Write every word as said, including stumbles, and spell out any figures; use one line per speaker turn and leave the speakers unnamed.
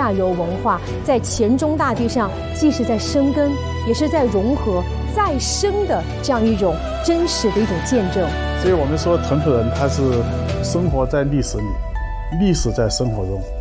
下游文化在黔中大地上，既是在生根，也是在融合再生的这样一种真实的一种见证。
所以我们说屯埔人他是生活在历史里，历史在生活中。